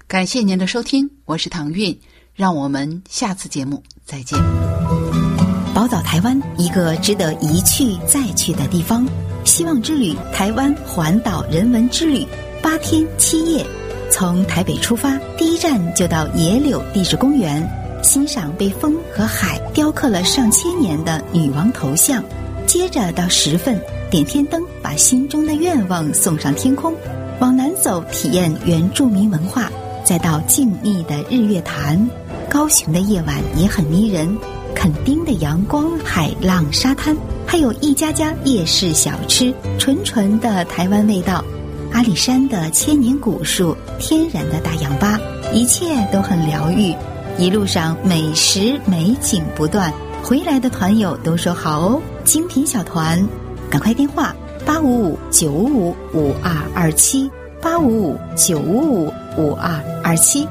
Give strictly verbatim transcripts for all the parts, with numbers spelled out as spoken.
感谢您的收听，我是唐韵，让我们下次节目再见。 宝岛台湾，一个值得一去再去的地方。希望之旅台湾环岛人文之旅，八天七夜，从台北出发，第一站就到野柳地质公园，欣赏被风和海雕刻了上千年的女王头像，接着到十份点天灯，把心中的愿望送上天空，往南走体验原住民文化，再到静谧的日月潭。高雄的夜晚也很迷人，垦丁的阳光、海浪、沙滩，还有一家家夜市小吃，纯纯的台湾味道。阿里山的千年古树，天然的大氧吧，一切都很疗愈。一路上美食美景不断，回来的团友都说好哦。精品小团，赶快电话八五五九五五五二二七八五五九五五五二二七。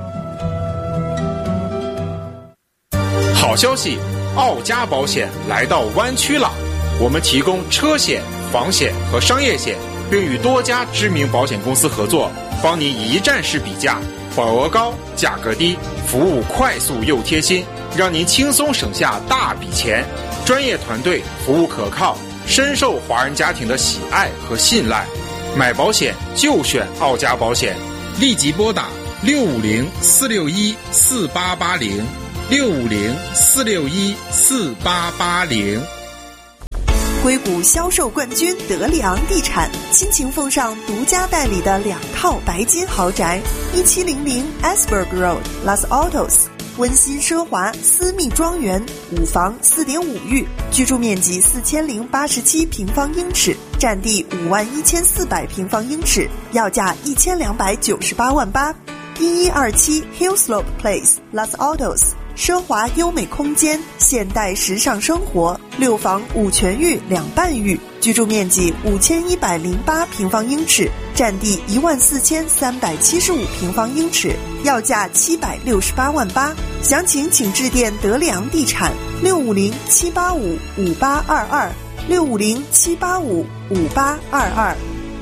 好消息，奥家保险来到湾区了。我们提供车险、房险和商业险，并与多家知名保险公司合作，帮您一站式比价，保额高，价格低，服务快速又贴心，让您轻松省下大笔钱。专业团队，服务可靠，深受华人家庭的喜爱和信赖。买保险就选奥家保险，立即拨打六五零四六一四八八零六五零四六一四八八零。 硅谷销售冠军德里昂地产倾情奉上独家代理的两套白金豪宅，一七零零 Asberg Road Los Altos， 温馨奢华私密庄园，五房四点五浴，居住面积四千零八十七平方英尺，占地五万一千四百平方英尺，要价一千两百九十八万八。一一二七 Hillslope Place Los Altos，奢华优美空间，现代时尚生活，六房五全浴两半浴，居住面积五千一百零八平方英尺，占地一万四千三百七十五平方英尺，要价七百六十八万八。详情请致电德里昂地产六五零七八五五八二二六五零七八五五八二二。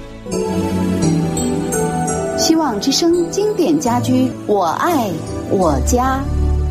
希望之声经典家居，我爱我家。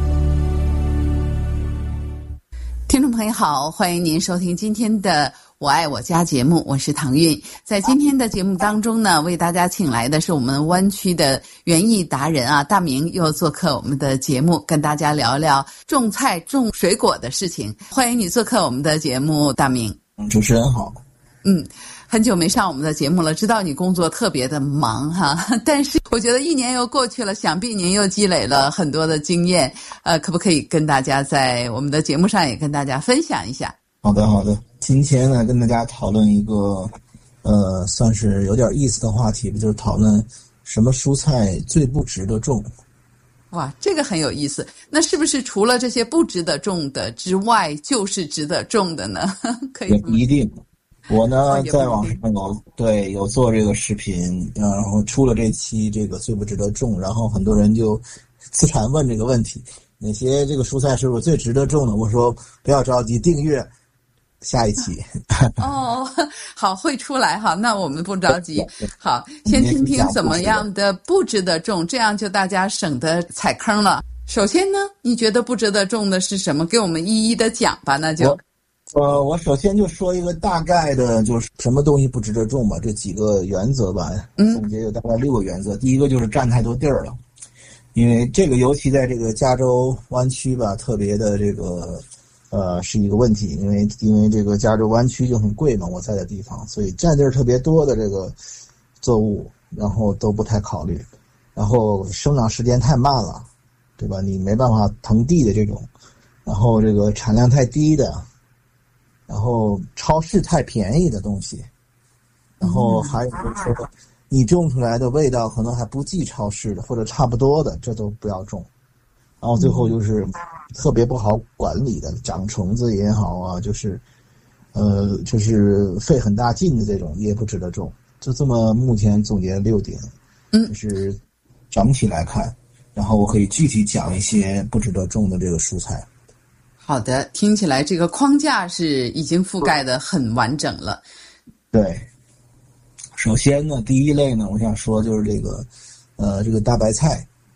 听众朋友好，欢迎您收听今天的我爱我家节目，我是唐韵。在今天的节目当中呢，为大家请来的是我们湾区的园艺达人啊，大明又做客我们的节目，跟大家聊聊种菜种水果的事情。欢迎你做客我们的节目，大明。 主持人好。 嗯，很久没上我们的节目了，知道你工作特别的忙哈，但是我觉得一年又过去了，想必您又积累了很多的经验，呃，可不可以跟大家在我们的节目上也跟大家分享一下？ 好的，好的。今天呢，跟大家讨论一个，呃，算是有点意思的话题，就是讨论什么蔬菜最不值得种。 哇，这个很有意思。那是不是除了这些不值得种的之外，就是值得种的呢？可以？ 也不一定。我呢，在网上有对有做这个视频，然后出了这期这个最不值得种，然后很多人就自产问这个问题，哪些这个蔬菜是不是最值得种的？我说不要着急，订阅下一期。 哦，好，会出来哈，那我们不着急。好，先听听怎么样的不值得种，这样就大家省得踩坑了。首先呢，你觉得不值得种的是什么？给我们一一的讲吧，那就。 呃，我首先就说一个大概的，就是什么东西不值得种吧，这几个原则吧，总结有大概六个原则。嗯、第一个就是占太多地儿了，因为这个尤其在这个加州湾区吧，特别的这个呃是一个问题，因为因为这个加州湾区就很贵嘛，我在的地方，所以占地儿特别多的这个作物，然后都不太考虑，然后生长时间太慢了，对吧？你没办法腾地的这种，然后这个产量太低的。然后超市太便宜的东西，然后还有就是说你种出来的味道可能还不及超市的或者差不多的，这都不要种。然后最后就是特别不好管理的，长虫子也好啊，就是呃就是费很大劲的这种也不值得种。就这么目前总结六点，就是整体来看，然后我可以具体讲一些不值得种的这个蔬菜。 好的，听起来这个框架是已经覆盖的很完整了。 对，首先呢，第一类呢，我想说就是这个，呃，这个大白菜，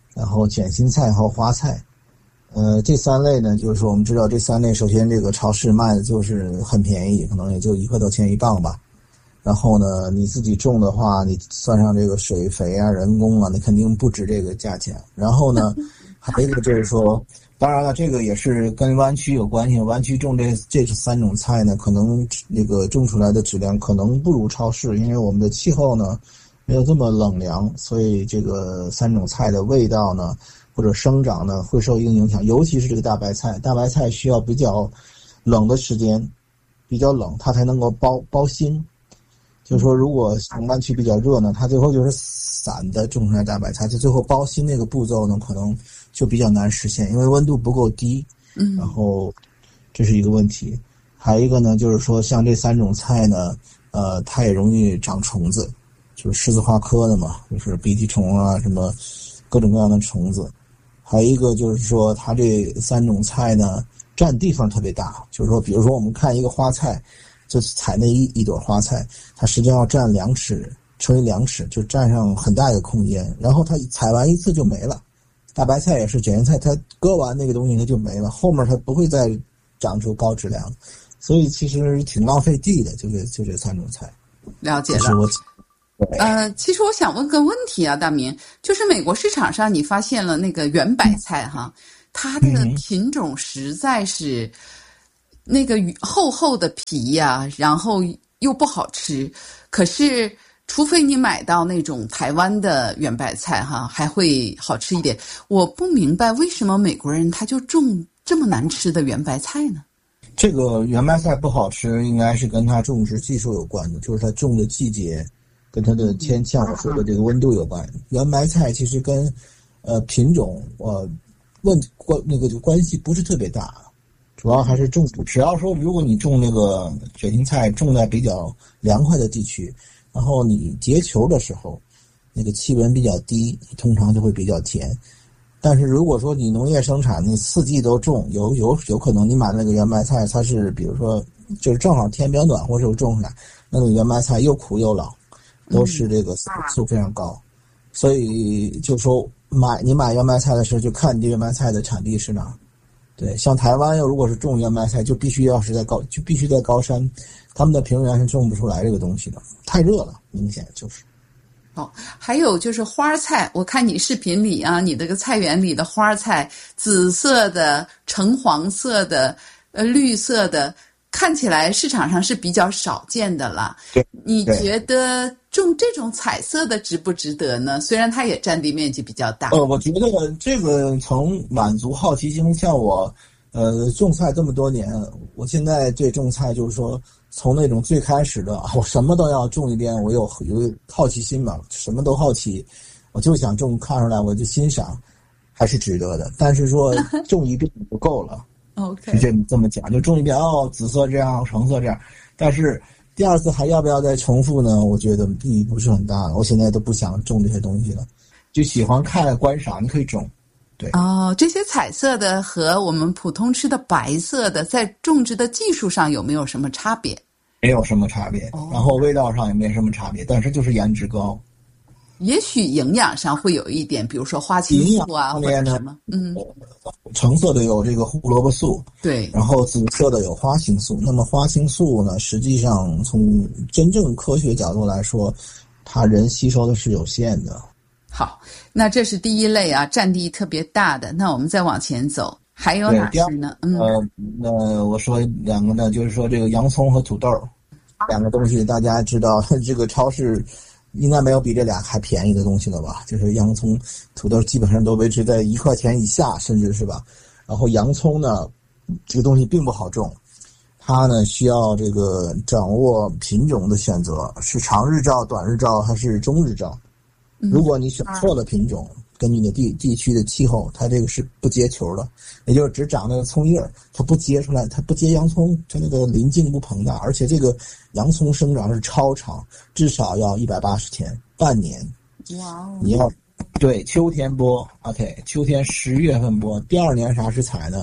然后卷心菜和花菜。呃，这三类呢，就是说我们知道这三类，首先这个超市卖的就是很便宜，可能也就一块多钱一磅吧。然后呢，你自己种的话，你算上这个水肥啊、人工啊，你肯定不值这个价钱。然后呢，还有一个就是说，当然了，这个也是跟湾区有关系。湾区种这这三种菜呢，可能那个种出来的质量可能不如超市，因为我们的气候呢没有这么冷凉，所以这个三种菜的味道呢，或者生长呢会受一定影响，尤其是这个大白菜，大白菜需要比较冷的时间，比较冷它才能够包包心。就是说，如果湾区比较热呢，它最后就是散的种出来大白菜，就最后包心那个步骤呢，可能就比较难实现，因为温度不够低。 嗯， 然后这是一个问题。还有一个呢，就是说像这三种菜呢，呃，它也容易长虫子，就是狮子花科的嘛，就是鼻涕虫啊，什么各种各样的虫子。还有一个就是说，它这三种菜呢，占地方特别大。就是说，比如说我们看一个花菜，就采那一一朵花菜，它实际上要占两尺乘以两尺，就占上很大一个空间。然后它采完一次就没了。大白菜也是卷心菜，它割完那个东西它就没了，后面它不会再长出高质量，所以其实挺浪费地的。就这就这三种菜。 了解了。呃，其实我想问个问题啊，大明，就是美国市场上你发现了那个圆白菜哈，它的品种实在是那个厚厚的皮呀、啊，然后又不好吃，可是除非你买到那种台湾的圆白菜哈，还会好吃一点。我不明白为什么美国人他就种这么难吃的圆白菜呢？ 这个圆白菜不好吃，应该是跟它种植技术有关的，就是它种的季节跟它的天气，我说的这个温度有关。圆白菜其实跟呃品种呃问关那个就关系不是特别大，主要还是种。只要说如果你种那个卷心菜种在比较凉快的地区，然后你结球的时候，那个气温比较低，通常就会比较甜。但是如果说你农业生产，你四季都种，有有有可能你买那个圆白菜，它是比如说就是正好天比较暖和时候种出来，那个圆白菜又苦又老，都是这个素非常高。所以就说买你买圆白菜的时候，就看你这圆白菜的产地是哪。对，像台湾要如果是种圆白菜，就必须要是在高，就必须在高山，他们的平原是种不出来这个东西的，太热了，明显就是。 哦，还有就是花菜，我看你视频里啊，你这个菜园里的花菜，紫色的、橙黄色的、呃绿色的，看起来市场上是比较少见的了。 对， 你觉得种这种彩色的值不值得呢？虽然它也占地面积比较大。 呃，我觉得这个从满足好奇心，像我，呃，种菜这么多年，我现在对种菜就是说，从那种最开始的我什么都要种一遍，我有有好奇心嘛，什么都好奇，我就想种，看出来我就欣赏，还是值得的。但是说种一遍不够了。 OK， 是这么这么讲，就种一遍哦，紫色这样，橙色这样，但是第二次还要不要再重复呢？我觉得意义不是很大。我现在都不想种这些东西了，就喜欢看观赏。你可以种，对。 哦，这些彩色的和我们普通吃的白色的，在种植的技术上有没有什么差别？ 没有什么差别， 哦、 然后味道上也没什么差别，但是就是颜值高。 也许营养上会有一点，比如说花青素啊，或者什么，嗯， 橙色的有这个胡萝卜素， 对， 然后紫色的有花青素。那么花青素呢，实际上从真正科学角度来说，它人吸收的是有限的。 好，那这是第一类啊，占地特别大的。那我们再往前走，还有哪些呢？嗯， 呃，那我说两个呢，就是说这个洋葱和土豆，两个东西大家知道，这个超市应该没有比这俩还便宜的东西了吧？就是洋葱、土豆基本上都维持在一块钱以下，甚至是吧。然后洋葱呢，这个东西并不好种，它呢需要这个掌握品种的选择，是长日照、短日照还是中日照。如果你选错了品种，根据你的地地区的气候，它这个是不结球的，也就是只长那个葱叶，它不结出来，它不结洋葱，它那个鳞茎不膨大，而且这个洋葱生长是超长，至少要一百八十天，半年。 哇哦！ 你要对秋天播 ，OK， 秋天十月份播，第二年啥时采呢？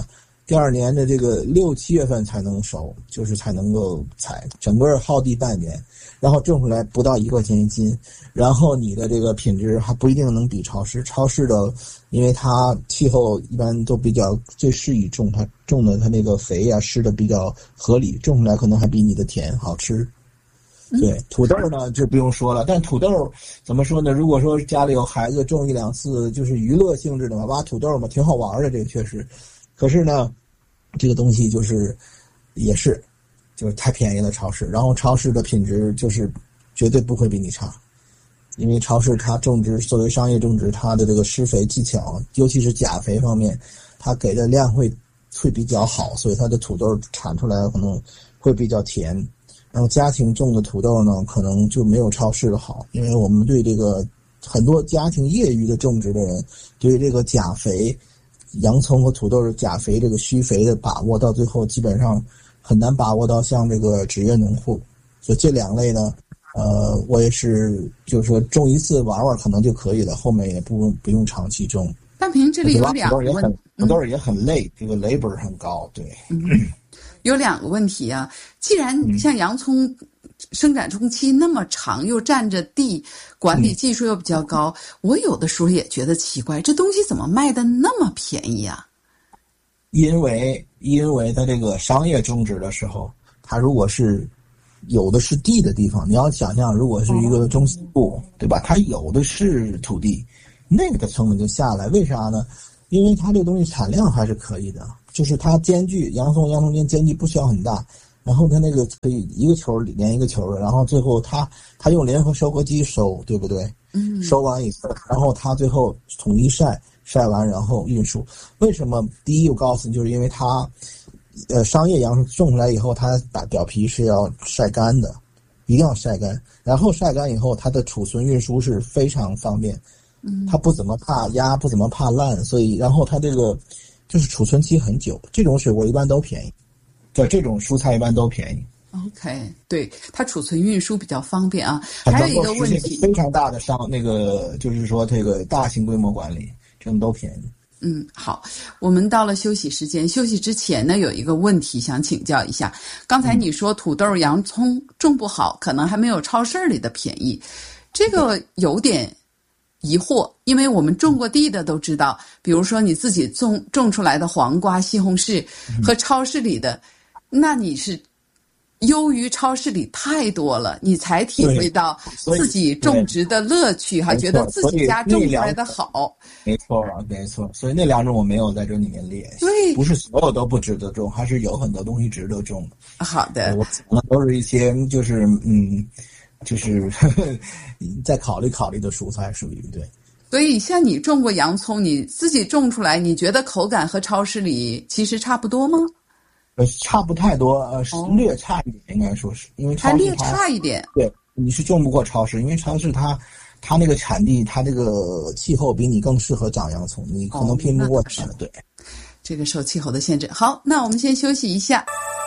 第二年的这个六七月份才能收，就是才能够采，整个耗地半年，然后种出来不到一块钱一斤，然后你的这个品质还不一定能比超市。超市的，因为它气候一般都比较最适宜种，它种的它那个肥啊施的比较合理，种出来可能还比你的甜好吃。对，土豆呢就不用说了，但土豆怎么说呢？如果说家里有孩子种一两次，就是娱乐性质的嘛，挖土豆嘛，挺好玩的，这个确实。可是呢，这个东西就是也是就是太便宜了超市，然后超市的品质就是绝对不会比你差，因为超市它种植作为商业种植，它的这个施肥技巧，尤其是钾肥方面，它给的量会会比较好，所以它的土豆产出来可能会比较甜。然后家庭种的土豆呢，可能就没有超市的好，因为我们对这个很多家庭业余的种植的人，对这个钾肥。洋葱和土豆的钾肥这个需肥的把握，到最后基本上很难把握到像这个职业农户，所以这两类呢，呃，我也是就是说种一次玩玩可能就可以了，后面也不不用长期种。 大平这里有两个问题， 土豆也很累，嗯、这个 labor 很高，对。 嗯，有两个问题啊，既然像洋葱。生长周期那么长，又占着地，管理技术又比较高，嗯、我有的时候也觉得奇怪，这东西怎么卖的那么便宜啊？ 因为因为它这个商业种植的时候，它如果是有的是地的地方，你要想象，如果是一个中西部，对吧？它有的是土地，那个的成本就下来。为啥呢？因为它这个东西产量还是可以的，就是它间距洋葱洋葱间间距不需要很大。然后它那个可以一个球连一个球的，然后最后它它用联合收割机收，对不对？嗯。收完以后，然后它最后统一晒，晒完然后运输。为什么？第一，我告诉你，就是因为它，呃，商业洋葱种出来以后，它把表皮是要晒干的，一定要晒干。然后晒干以后，它的储存运输是非常方便，嗯，它不怎么怕压，不怎么怕烂，所以然后它这个就是储存期很久。这种水果一般都便宜。对，这种蔬菜一般都便宜。 OK， 对，它储存运输比较方便啊。还有一个问题， 非常大的商那个就是说这个大型规模管理，这种都便宜。 嗯，好，我们到了休息时间。休息之前呢，有一个问题想请教一下。刚才你说土豆、洋葱种不好，可能还没有超市里的便宜，这个有点疑惑，因为我们种过地的都知道，比如说你自己种种出来的黄瓜、西红柿和超市里的。那你是优于超市里太多了，你才体会到自己种植的乐趣，还觉得自己家种出来的好。 没错啊，没错。所以那两种我没有在这里面列。 对， 不是所有都不值得种，还是有很多东西值得种。 好的， 我讲的都是一些就是嗯，就是呵呵再考虑考虑的蔬菜，属于对。 所以像你种过洋葱，你自己种出来，你觉得口感和超市里其实差不多吗？ 呃，差不太多，呃，哦、略差一点，应该说是，因为超市它还略差一点。 对，你是种不过超市，因为超市它，它那个产地，它这个气候比你更适合长洋葱，你可能拼不过它。哦、对， 这个受气候的限制。好，那我们先休息一下。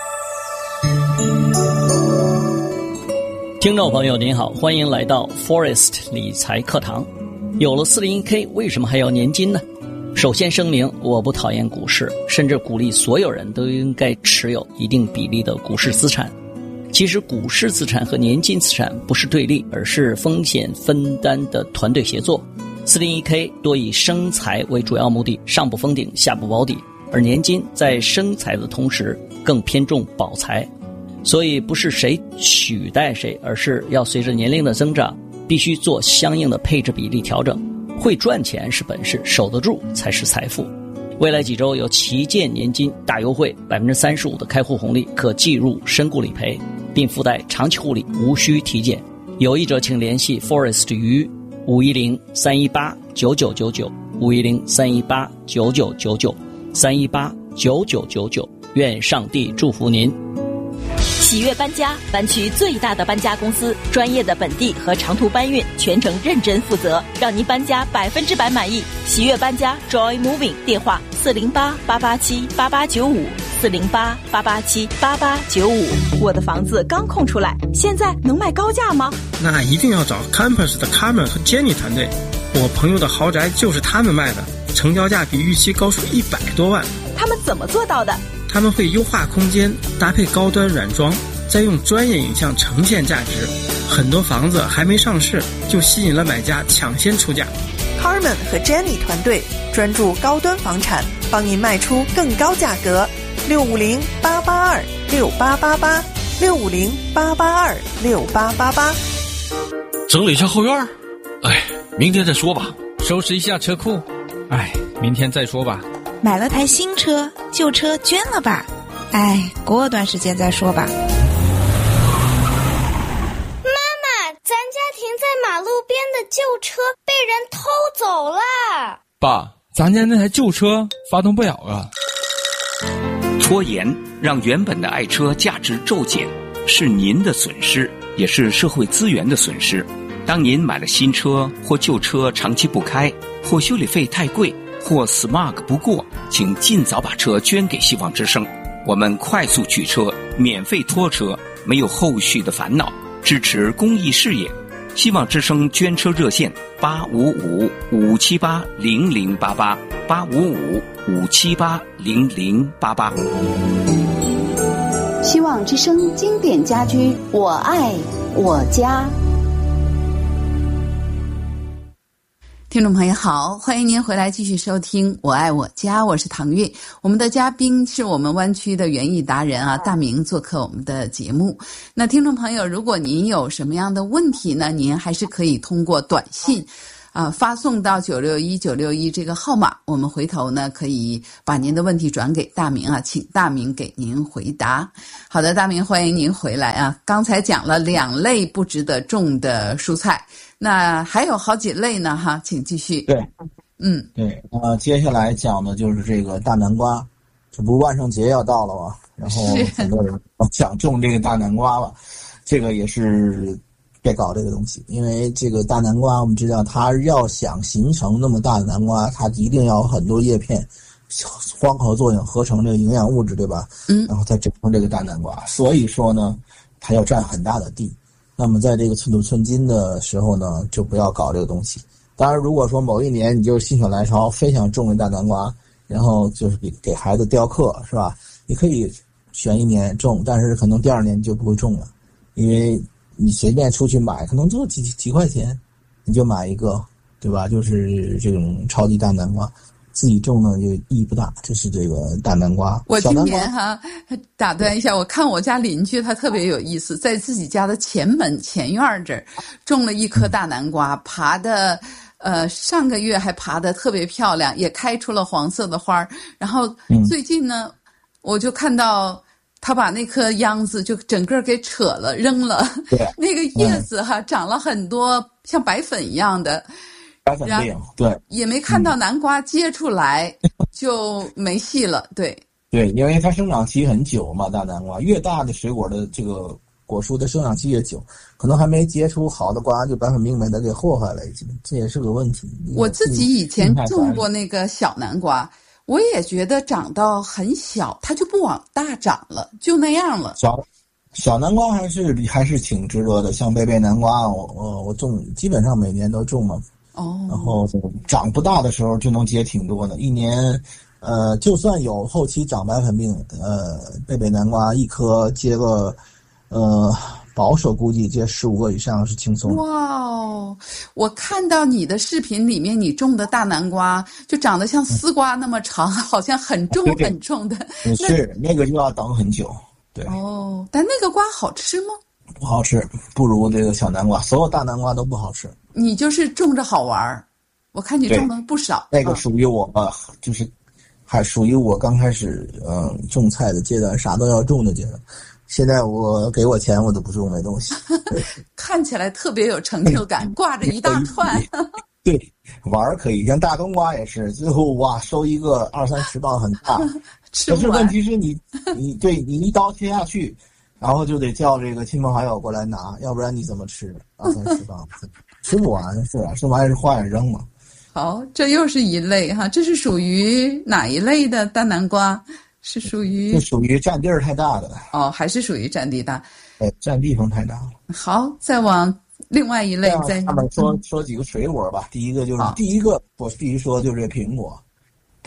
听众朋友您好，欢迎来到 Forest 理财课堂。有了 四零一 K， 为什么还要年金呢？首先声明，我不讨厌股市，甚至鼓励所有人都应该持有一定比例的股市资产。其实股市资产和年金资产不是对立，而是风险分担的团队协作。四零一 K 多以生财为主要目的，上不封顶，下不保底，而年金在生财的同时更偏重保财。所以不是谁取代谁，而是要随着年龄的增长，必须做相应的配置比例调整。会赚钱是本事，守得住才是财富。未来几周有旗舰年金大优惠， 百分之三十五 的开户红利，可计入身故理赔，并附带长期护理，无需体检。有意者请联系 Forest 于五一零三一八九九九九 五一零三一八九九九九 三一八九九九九。愿上帝祝福您。 喜悦搬家，湾区最大的搬家公司，专业的本地和长途搬运，全程认真负责，让您搬家百分之百满意。喜悦搬家 Joy Moving， 电话四零八八八七八八九五四零八八八七八八九五。我的房子刚空出来，现在能卖高价吗？ 那一定要找 Campus 的 Carmen 和 Jenny 团队，我朋友的豪宅就是他们卖的，成交价比预期高出一百多万。 他们怎么做到的？ 他们会优化空间，搭配高端软装，再用专业影像呈现价值。很多房子还没上市，就吸引了买家抢先出价。 Carmen 和 Jenny 团队专注高端房产，帮您卖出更高价格。六五零八八二六八八八，六五零八八二六八八八。 整理一下后院，哎，明天再说吧。 收拾一下车库，哎，明天再说吧。 买了台新车，旧车捐了吧，哎，过段时间再说吧。 停在马路边的旧车被人偷走了。 爸，咱家那台旧车发动不了了。 拖延让原本的爱车价值骤减，是您的损失，也是社会资源的损失。当您买了新车或旧车长期不开，或修理费太贵，或 S M A R K 不过，请尽早把车捐给希望之声，我们快速取车，免费拖车，没有后续的烦恼，支持公益事业。希望之声捐车热线八五五五七八零零八八八五五五七八零零八八。 希望之声经典家居，我爱我家。 听众朋友好，欢迎您回来继续收听我爱我家，我是唐韵。我们的嘉宾是我们湾区的园艺达人啊，大明做客我们的节目。那听众朋友，如果您有什么样的问题呢，您还是可以通过短信啊、呃、发送到九六一九六一这个号码，我们回头呢可以把您的问题转给大明啊，请大明给您回答。好的，大明，欢迎您回来啊。刚才讲了两类不值得种的蔬菜，那还有好几类呢哈，请继续。 对， 嗯， 对，呃，接下来讲的就是这个大南瓜，这不万圣节要到了吗？然后很多人想种这个大南瓜吧，这个也是别搞这个东西，因为这个大南瓜我们知道，它要想形成那么大的南瓜，它一定要有很多叶片光合作用合成这个营养物质，对吧？ 嗯， 然后再整成这个大南瓜，所以说呢，它要占很大的地。那么在这个寸土寸金的时候呢，就不要搞这个东西。当然，如果说某一年你就是心血来潮，非想种这大南瓜，然后就是给给孩子雕刻，是吧？你可以选一年种，但是可能第二年就不会种了，因为你随便出去买，可能就几几块钱，你就买一个，对吧？就是这种超级大南瓜。自己种呢就意义不大，这是这个大南瓜。 我今年哈打断一下，我看我家邻居他特别有意思，在自己家的前门前院这儿种了一棵大南瓜，嗯、爬的呃上个月还爬得特别漂亮，也开出了黄色的花。然后最近呢，嗯、我就看到他把那颗秧子就整个给扯了扔了，那个叶子哈、嗯、长了很多像白粉一样的。 白粉病，对， 也没看到南瓜结出来，嗯、就没戏了。对， 对，因为它生长期很久嘛，大南瓜越大的水果的这个果树的生长期越久，可能还没结出好的瓜，就白粉病把它给祸害了，已经，这也是个问题。 我自己以前种过那个小南瓜，我也觉得长到很小，它就不往大长了，就那样了。 小小南瓜还是还是挺值得的，像贝贝南瓜，我我我种，基本上每年都种嘛。 哦， 然后长不大的时候就能结挺多的，一年，呃，就算有后期长白粉病，呃，贝贝南瓜一颗结个，呃，保守估计结十五个以上是轻松的。 哇哦，我看到你的视频里面，你种的大南瓜就长得像丝瓜那么长，嗯、好像很重很重的。 对对是那个就要等很久，对。 哦，但那个瓜好吃吗？ 不好吃，不如这个小南瓜，所有大南瓜都不好吃。 你就是种着好玩，我看你种了不少。 那个属于我，呃，就是还属于我刚开始嗯、呃、种菜的阶段，啥都要种的阶段。现在我给我钱，我都不种那东西。 看起来特别有成就感，挂着一大串。 对，玩可以，像大冬瓜也是，最后哇收一个二三十磅很大，可是问题是你你对你一刀切下去。然后就得叫这个亲朋好友过来拿，要不然你怎么吃？二三十磅，吃不完是啊，吃完是花眼扔嘛。 好，这又是一类哈，这是属于哪一类的大南瓜？是属于？ 是属于占地儿太大的。 哦，还是属于占地大？ 哎，占地方太大了。 好，再往另外一类再。 他们说说几个水果吧，第一个就是、哦、第一个我必须说就是这苹果。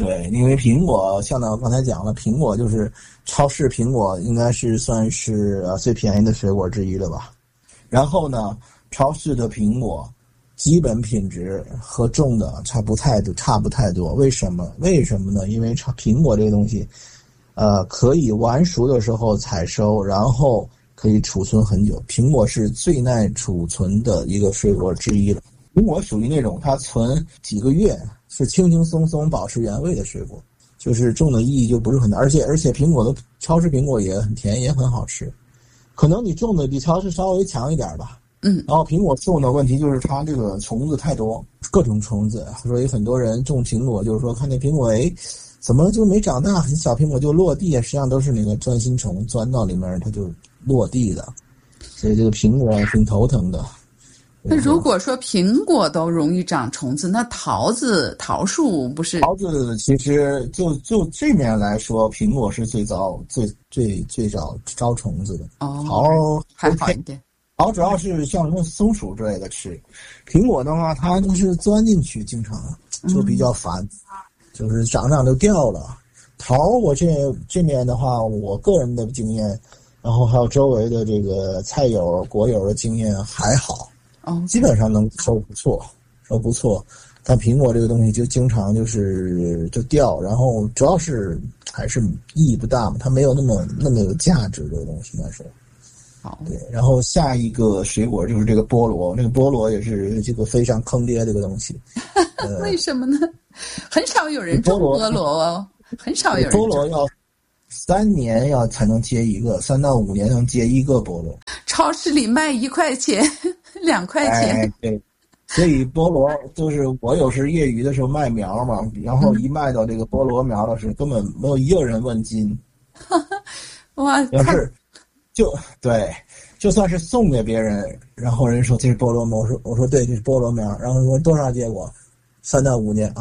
对，因为苹果像我刚才讲了，苹果就是超市苹果应该是算是呃最便宜的水果之一了吧。然后呢，超市的苹果基本品质和种的差不太多，差不太多。为什么？为什么呢？因为苹果这个东西，呃，可以完熟的时候采收，然后可以储存很久。苹果是最耐储存的一个水果之一了。苹果属于那种它存几个月是轻轻松松保持原味的水果，就是种的意义就不是很大，而且而且苹果的超市苹果也很甜，也很好吃。可能你种的比超市稍微强一点吧。 嗯， 然后苹果种的问题就是它这个虫子太多，各种虫子，所以很多人种苹果就是说看那苹果，哎，怎么就没长大，很小苹果就落地，实际上都是那个钻心虫钻到里面，它就落地的，所以这个苹果挺头疼的。 那如果说苹果都容易长虫子，那桃子、桃树不是？ 桃子其实就就这面来说，苹果是最早、最最最早招虫子的。 哦， 桃还好一点。 桃主要是像什么松鼠之类的吃，苹果的话，它就是钻进去，经常就比较烦，嗯、就是长长就掉了。桃我这这面的话，我个人的经验，然后还有周围的这个菜友、果友的经验还好。 哦， 基本上能收不错，收不错，但苹果这个东西就经常就是就掉，然后主要是还是意义不大嘛，它没有那么那么有价值这个东西来说。 好， 对，然后下一个水果就是这个菠萝，这个菠萝也是这个非常坑爹这个东西。 呃、为什么呢？很少有人种菠萝哦，很少有人种。 菠萝要三年要才能结一个，三到五年能结一个菠萝。 超市里卖一块钱。两块钱， 哎，对，所以菠萝就是我有时业余的时候卖苗嘛，然后一卖到这个菠萝苗的时候，根本没有一个人问斤。 哇， 要是就对，就算是送给别人，然后人说这是菠萝苗，我说我说对，这是菠萝苗，然后说多少结果，三到五年啊。